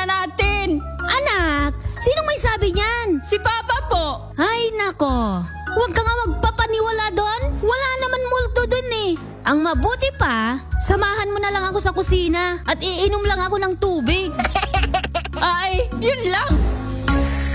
na natin. Anak, sino may sabi niyan? Si Papa po. Ay nako, huwag ka nga magpapaniwala doon. Wala naman multo doon eh. Ang mabuti pa, samahan mo na lang ako sa kusina at iinom lang ako ng tubig. Ay, yun lang.